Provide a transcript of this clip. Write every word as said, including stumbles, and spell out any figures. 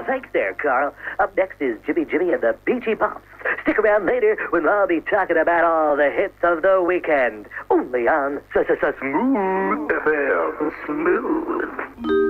Thanks there, Carl. Up next is Jimmy Jimmy and the Beachy Pops. Stick around later when I'll be talking about all the hits of the weekend. Only on S-S-S Smooth F M. Smooth.